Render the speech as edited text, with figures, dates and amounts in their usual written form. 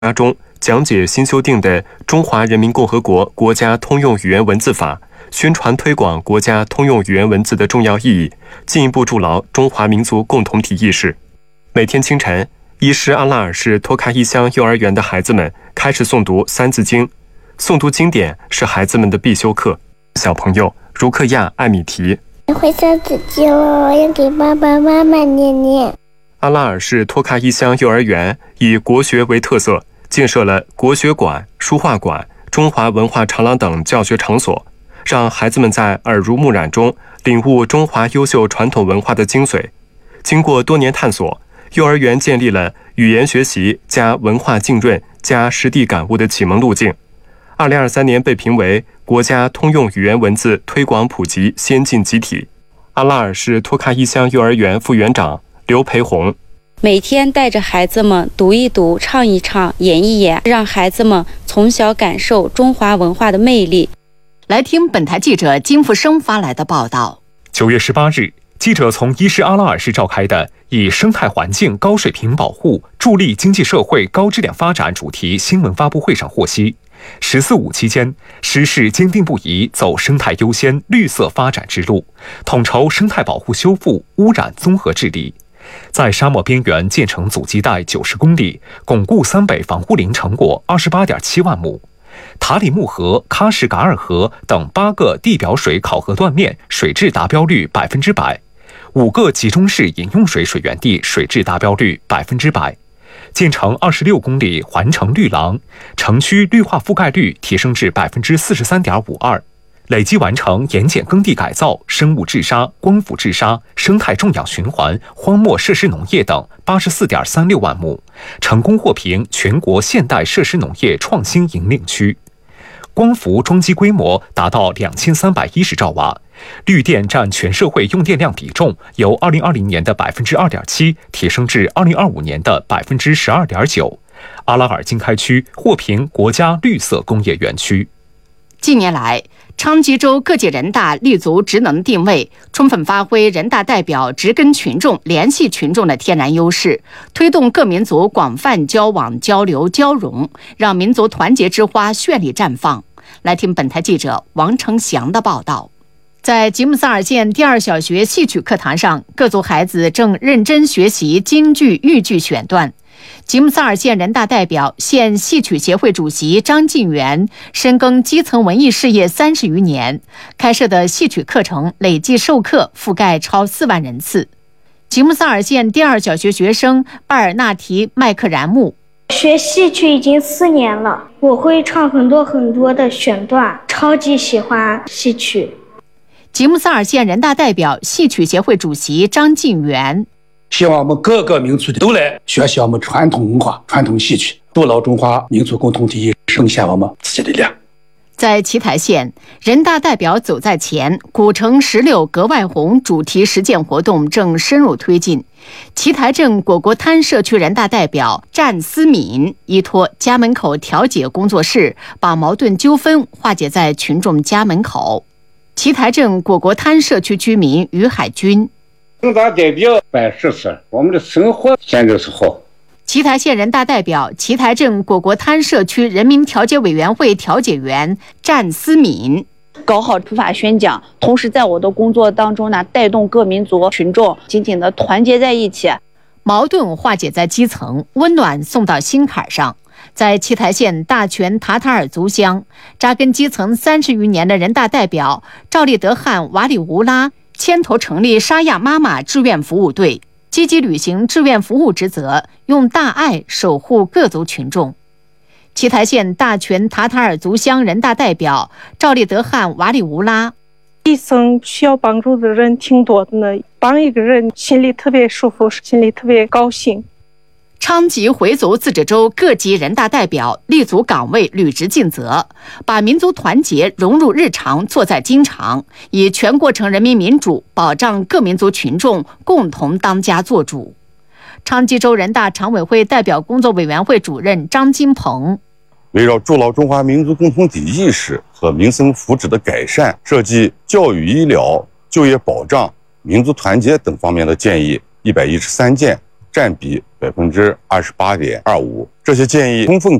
中讲解新修订的《中华人民共和国国家通用语言文字法》，宣传推广国家通用语言文字的重要意义，进一步筑牢中华民族共同体意识。每天清晨，伊施阿拉尔市托卡伊乡幼儿园的孩子们开始诵读《三字经》，诵读经典是孩子们的必修课。小朋友如克亚、艾米提， 会三字经了，我要给爸爸妈妈念念。 阿拉尔市托卡伊乡幼儿园以国学为特色，建设了国学馆、书画馆、中华文化长廊等教学场所，让孩子们在耳濡目染中领悟中华优秀传统文化的精髓。经过多年探索，幼儿园建立了语言学习加文化浸润加实地感悟的启蒙路径。2023年被评为国家通用语言文字推广普及先进集体。阿拉尔市托卡伊乡幼儿园副园长刘培红， 每天带着孩子们读一读、唱一唱、演一演，让孩子们从小感受中华文化的魅力。 来听本台记者金福生发来的报道。 9月18日，记者从伊施阿拉尔市召开的以生态环境高水平保护助力经济社会高质量发展主题新闻发布会上获悉，“14·5”期间，施市坚定不移走生态优先、绿色发展之路，统筹生态保护修复、污染综合治理，在沙漠边缘建成阻击带90公里，巩固三北防护林成果28.7万亩。塔里木河、喀什噶尔河等8个地表水考核断面水质达标率100%，5个集中式饮用水水源地水质达标率100%，建成26公里环城绿廊，城区绿化覆盖率提升至43.52%，累计完成盐碱耕地改造、生物治沙、光伏治沙、生态种养循环、荒漠设施农业等84.36万亩，成功获评全国现代设施农业创新引领区。光伏装机规模达到2310兆瓦，绿电占全社会用电量比重由2020年的2.7%提升至2025年的12.9%。阿拉尔经开区获评国家绿色工业园区。 近年来，昌吉州各界人大立足职能定位，充分发挥人大代表植根群众、联系群众的天然优势，推动各民族广泛交往、交流、交融，让民族团结之花绚丽绽放。来听本台记者王成祥的报道。在吉木萨尔县第2小学戏曲课堂上，各族孩子正认真学习京剧、豫剧选段。吉木萨尔县人大代表、县戏曲协会主席张晋元深耕基层文艺事业30余年，开设的戏曲课程累计授课覆盖超4万人次。吉木萨尔县第2小学学生巴尔纳提麦克然木， 学戏曲已经4年了，我会唱很多的选段，超级喜欢戏曲。 吉木萨尔县人大代表、戏曲协会主席张晋元， 希望我们各个民族都来学习我们传统文化、传统戏曲，筑牢中华民族共同体，实现我们自己的力量。 在奇台县，人大代表走在前，古城石榴格外红主题实践活动正深入推进。奇台镇果国滩社区人大代表战思敏依托家门口调解工作室，把矛盾纠纷化解在群众家门口。奇台镇果国滩社区居民于海军， 人大代表办实事，我们的生活现在是好。 奇台县人大代表、奇台镇果国滩社区人民调解委员会调解员战思敏， 搞好普法宣讲，同时在我的工作当中呢，带动各民族群众紧紧的团结在一起， 矛盾化解在基层，温暖送到心坎上。在奇台县大泉塔塔尔族乡，扎根基层30余年的人大代表赵利德汗瓦里乌拉牵头成立沙亚妈妈志愿服务队，积极履行志愿服务职责，用大爱守护各族群众。奇台县大泉塔塔尔族乡人大代表赵利德汗瓦里乌拉， 基层需要帮助的人挺多的呢，帮一个人心里特别舒服，心里特别高兴。 昌吉回族自治州各级人大代表立足岗位，履职尽责，把民族团结融入日常，做在经常，以全过程人民民主保障各民族群众共同当家作主。昌吉州人大常委会代表工作委员会主任张金鹏， 围绕筑牢中华民族共同体意识和民生福祉的改善，涉及教育、医疗、就业保障、民族团结等方面的建议113件， 占比28.25%。这些建议充分